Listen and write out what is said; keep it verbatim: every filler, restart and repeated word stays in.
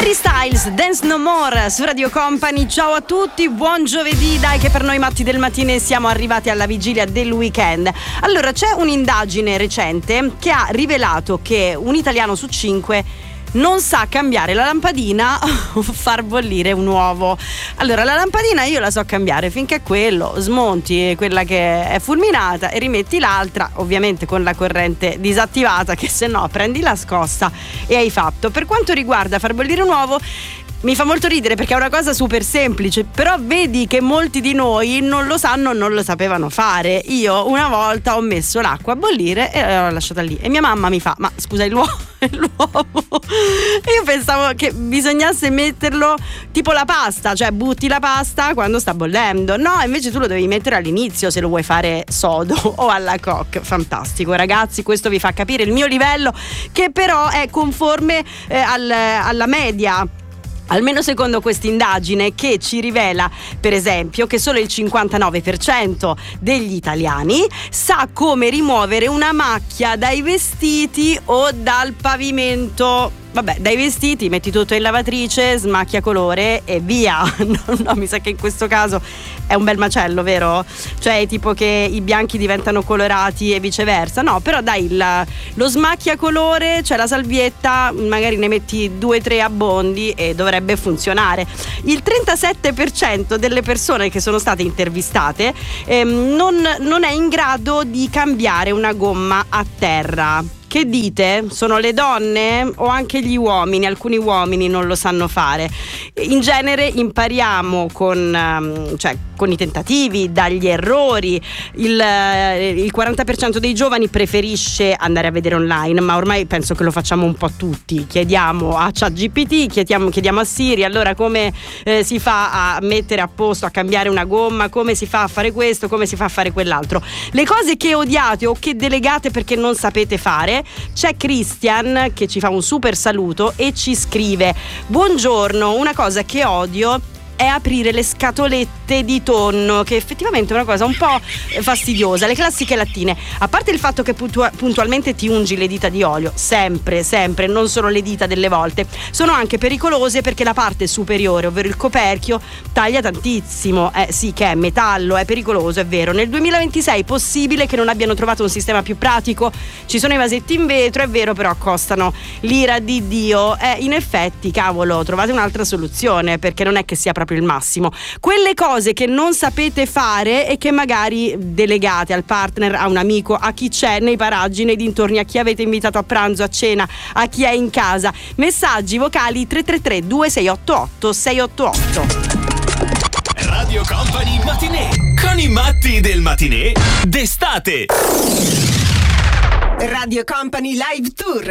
Harry Styles, Dance No More su Radio Company. Ciao a tutti, buon giovedì. Dai che per noi matti del mattino siamo arrivati alla vigilia del weekend. Allora, c'è un'indagine recente che ha rivelato che un italiano su cinque non sa cambiare la lampadina o far bollire un uovo. Allora, la lampadina io la so cambiare finché quello smonti quella che è fulminata e rimetti l'altra, ovviamente con la corrente disattivata, che se no prendi la scossa e hai fatto. Per quanto riguarda far bollire un uovo, mi fa molto ridere perché è una cosa super semplice, però vedi che molti di noi non lo sanno, non lo sapevano fare. Io una volta ho messo l'acqua a bollire e l'ho lasciata lì e mia mamma mi fa: ma scusa, l'uovo, l'uovo. E io pensavo che bisognasse metterlo tipo la pasta, cioè butti la pasta quando sta bollendo. No, invece tu lo devi mettere all'inizio se lo vuoi fare sodo o alla coque. Fantastico, ragazzi, questo vi fa capire il mio livello, che però è conforme eh, al, alla media, almeno secondo questa indagine, che ci rivela per esempio che solo il cinquantanove per cento degli italiani sa come rimuovere una macchia dai vestiti o dal pavimento. Vabbè, dai vestiti metti tutto in lavatrice, smacchia colore e via. No, no, mi sa che in questo caso è un bel macello, vero? Cioè tipo che i bianchi diventano colorati e viceversa. No, però dai, il, lo smacchia colore, cioè la salvietta, magari ne metti due o tre abbondi e dovrebbe funzionare. Il trentasette per cento delle persone che sono state intervistate ehm, non, non è in grado di cambiare una gomma a terra. Che dite? Sono le donne o anche gli uomini? Alcuni uomini non lo sanno fare. In genere impariamo con, cioè, con i tentativi, dagli errori. Il, il quaranta per cento dei giovani preferisce andare a vedere online, ma ormai penso che lo facciamo un po' tutti. Chiediamo a ChatGPT, chiediamo, chiediamo a Siri, allora come eh, si fa a mettere a posto, a cambiare una gomma, come si fa a fare questo, come si fa a fare quell'altro. Le cose che odiate o che delegate perché non sapete fare. C'è Christian che ci fa un super saluto e ci scrive: buongiorno, una cosa che odio è aprire le scatolette di tonno, che effettivamente è una cosa un po' fastidiosa. Le classiche lattine, a parte il fatto che puntualmente ti ungi le dita di olio, sempre, sempre, non solo le dita delle volte, sono anche pericolose perché la parte superiore, ovvero il coperchio, taglia tantissimo. Eh sì, che è metallo, è pericoloso, è vero. Nel duemilaventisei è possibile che non abbiano trovato un sistema più pratico. Ci sono i vasetti in vetro, è vero, però costano l'ira di Dio. Eh, in effetti, cavolo, trovate un'altra soluzione, perché non è che sia proprio il massimo. Quelle cose che non sapete fare e che magari delegate al partner, a un amico, a chi c'è nei paraggi, nei dintorni, a chi avete invitato a pranzo, a cena, a chi è in casa. Messaggi vocali tre tre tre due sei otto otto sei otto otto. Radio Company Matinee con i matti del matinee d'estate. Radio Company Live Tour